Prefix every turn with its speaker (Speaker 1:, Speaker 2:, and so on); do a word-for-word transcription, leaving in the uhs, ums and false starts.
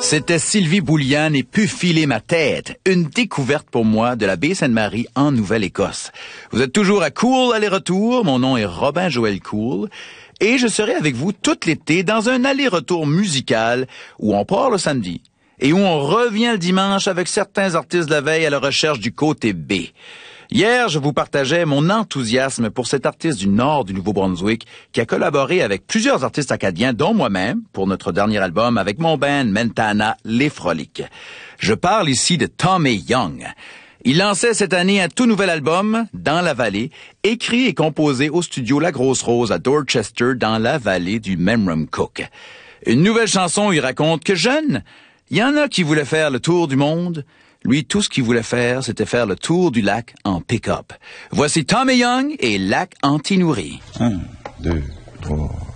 Speaker 1: C'était Sylvie Bouliane et Pu filer ma tête, une découverte pour moi de la baie Sainte-Marie en Nouvelle-Écosse. Vous êtes toujours à Cool aller-retour, mon nom est Robin Joël Cool, et je serai avec vous tout l'été dans un aller-retour musical où on part le samedi et où on revient le dimanche avec certains artistes de la veille à la recherche du côté B. Hier, je vous partageais mon enthousiasme pour cet artiste du nord du Nouveau-Brunswick qui a collaboré avec plusieurs artistes acadiens, dont moi-même, pour notre dernier album avec mon band Mentana, Les Froliques. Je parle ici de Tommy Young. Il lançait cette année un tout nouvel album, Dans la vallée, écrit et composé au studio La Grosse Rose à Dorchester, dans la vallée du Memramcook. Une nouvelle chanson où il raconte que jeune, il y en a qui voulaient faire le tour du monde. Lui, tout ce qu'il voulait faire, c'était faire le tour du lac en pick-up. Voici Tommy Young et Lac Anti-Nourri.
Speaker 2: Un, deux, trois...